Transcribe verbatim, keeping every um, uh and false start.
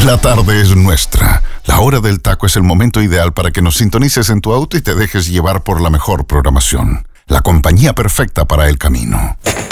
La tarde es nuestra. La hora del taco es el momento ideal para que nos sintonices en tu auto y te dejes llevar por la mejor programación. La compañía perfecta para el camino.